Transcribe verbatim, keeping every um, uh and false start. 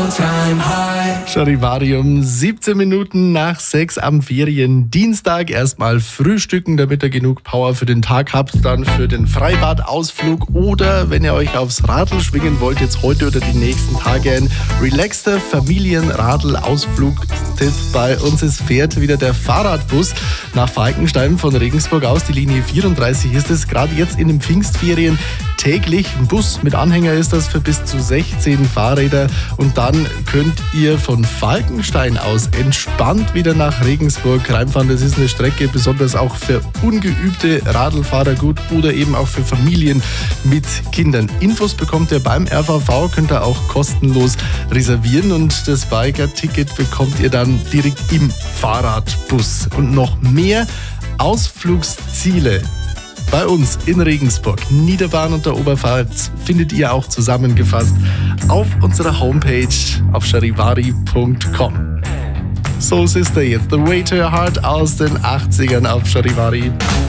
Charivari um siebzehn Minuten nach sechs am Feriendienstag. Erstmal frühstücken, damit ihr genug Power für den Tag habt, dann für den Freibadausflug oder wenn ihr euch aufs Radl schwingen wollt, jetzt heute oder die nächsten Tage ein relaxter Familienradl-Ausflugstipp. Bei uns. Es fährt wieder der Fahrradbus nach Falkenstein von Regensburg aus. Die Linie vierunddreißig ist es, gerade jetzt in den Pfingstferien täglich. Ein Bus mit Anhänger ist das für bis zu sechzehn Fahrräder und dann könnt ihr von Falkenstein aus entspannt wieder nach Regensburg reinfahren. Das ist eine Strecke besonders auch für ungeübte Radlfahrer gut oder eben auch für Familien mit Kindern. Infos bekommt ihr beim R V V, könnt ihr auch kostenlos reservieren und das Biker-Ticket bekommt ihr dann direkt im Fahrradbus. Und noch mehr Ausflugsziele bei uns in Regensburg, Niederbahn und der Oberpfalz findet ihr auch zusammengefasst auf unserer Homepage auf charivari punkt com. Soul Sister jetzt, The Way to Your Heart aus den achtzigern auf Charivari.